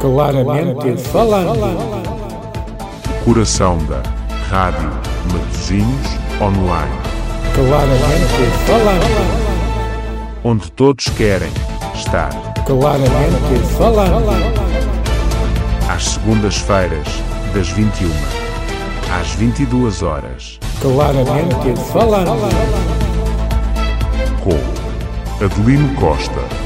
Claramente falando. Coração da Rádio Matosinhos Online. Claramente falando. Onde todos querem estar. Claramente falando. Às segundas-feiras, das 21 às 22 horas. Claramente falando. Com Adelino Costa.